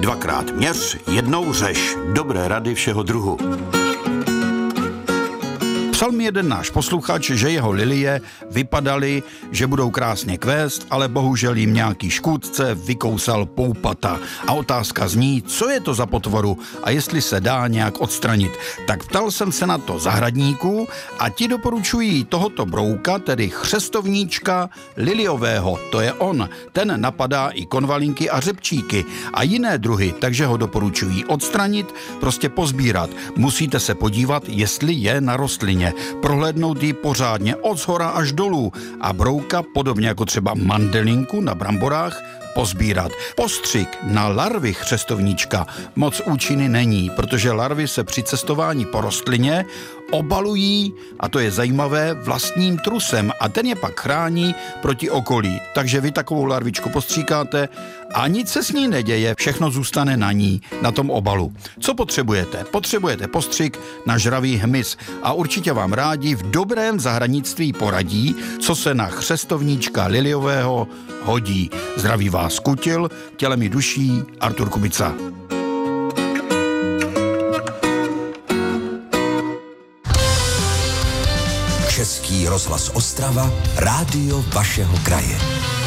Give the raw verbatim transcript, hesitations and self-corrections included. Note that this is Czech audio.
Dvakrát měř, jednou řeš. Dobré rady všeho druhu. Psal mi jeden náš posluchač, že jeho lilie vypadaly, že budou krásně kvést, ale bohužel jim nějaký škůdce vykousal poupata. A otázka zní, co je to za potvoru a jestli se dá nějak odstranit. Tak ptal jsem se na to zahradníků a ti doporučují tohoto brouka, tedy chřestovníčka liliového. To je on. Ten napadá i konvalinky a řepčíky a jiné druhy, takže ho doporučují odstranit, prostě pozbírat. Musíte se podívat, jestli je na rostlině. Prohlédnout ji pořádně od shora až dolů a brouka, podobně jako třeba mandelinku na bramborách, pozbírat. Postřik na larvy chřestovníčka moc účinný není, protože larvy se při cestování po rostlině obalují, a to je zajímavé, vlastním trusem a ten je pak chrání proti okolí. Takže vy takovou larvičku postříkáte a nic se s ní neděje, všechno zůstane na ní, na tom obalu. Co potřebujete? Potřebujete postřik na žravý hmyz a určitě vám rádi v dobrém zahradnictví poradí, co se na chřestovníčka liliového hodí. Zdraví vás Kutil, tělem i duší Artur Kubica. Český rozhlas Ostrava, rádio vašeho kraje.